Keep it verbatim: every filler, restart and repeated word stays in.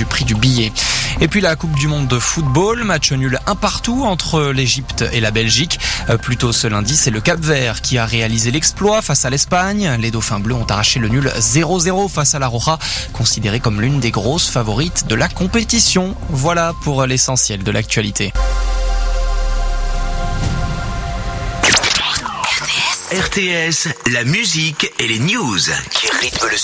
du prix du billet. Et puis la Coupe du Monde de football, match nul un partout entre l'Égypte et la Belgique. Plus tôt ce lundi, c'est le Cap-Vert qui a réalisé l'exploit face à l'Espagne. Les Dauphins bleus ont arraché le nul zéro zéro face à la Roja, considérée comme l'une des grosses favorites de la compétition. Voilà pour l'essentiel de l'actualité. R T S, la musique et les news qui rythment le